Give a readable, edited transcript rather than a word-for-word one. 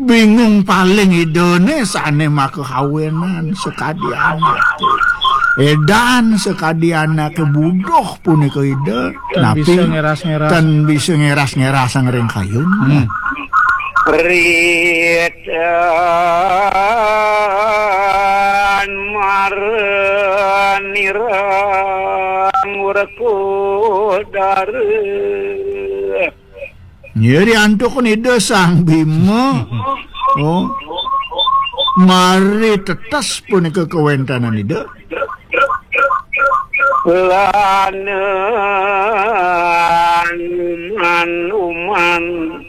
bingung paling idone sane mah kahawenan sekadiana edan sekadiana kebudoh punika ide Tan bisa ngeras-ngeras. tan bisa ngeras-ngeras ngering kayun Ritan marenirang urakudar nyeri antuk ide sang Bima oh mari tetes punika kewentanan ide lanan uman